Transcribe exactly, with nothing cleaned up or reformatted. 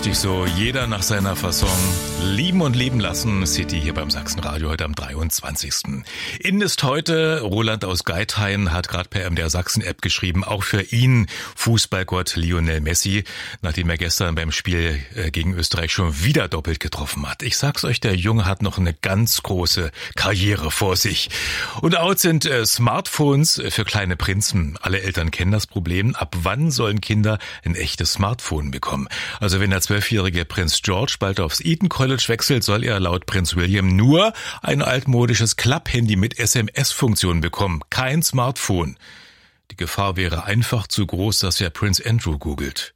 richtig so. Jeder nach seiner Fasson. Lieben und leben lassen. City hier beim Sachsenradio heute am dreiundzwanzigsten Innen ist heute, Roland aus Geithain hat gerade per M D R Sachsen-App geschrieben, auch für ihn Fußballgott Lionel Messi, nachdem er gestern beim Spiel gegen Österreich schon wieder doppelt getroffen hat. Ich sag's euch, der Junge hat noch eine ganz große Karriere vor sich. Und out sind äh, Smartphones für kleine Prinzen. Alle Eltern kennen das Problem. Ab wann sollen Kinder ein echtes Smartphone bekommen? Also wenn der zwölfjährige Prinz George bald aufs Eton College wechselt, soll er laut Prinz William nur ein altmodisches Klapphandy mit S M S-Funktion bekommen. Kein Smartphone. Die Gefahr wäre einfach zu groß, dass er Prince Andrew googelt.